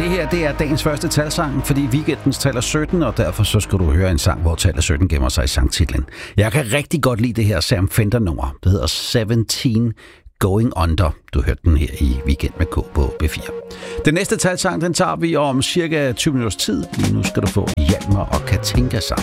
Det her, det er dagens første talsang, fordi weekendens tal er 17, og derfor så skal du høre en sang, hvor tallet 17 gemmer sig i sangtitlen. Jeg kan rigtig godt lide det her Sam Fender-nummer. Det hedder 17 Going Under. Du hørte den her i Weekend med K på B4. Den næste talsang, den tager vi om cirka 20 minutters tid. Lige nu skal du få Hjalmar og Katinka sammen.